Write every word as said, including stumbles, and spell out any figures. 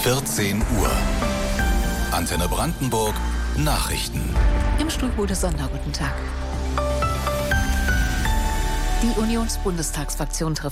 vierzehn Uhr. Antenne Brandenburg Nachrichten. Im Studio Ude Sonder, guten Tag. Die Unionsbundestagsfraktion trifft